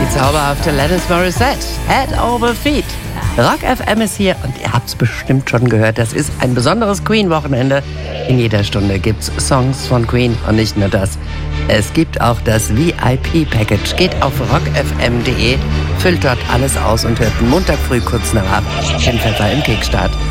zauberhafte Alanis Morissette, Head Over Feet. Rock FM ist hier und ihr habt es bestimmt schon gehört, das ist ein besonderes Queen-Wochenende. In jeder Stunde gibt's Songs von Queen und nicht nur das. Es gibt auch das VIP-Package. Geht auf rockfm.de, füllt dort alles aus und hört Montag früh kurz nach 8 den Pfeffer im Kickstart.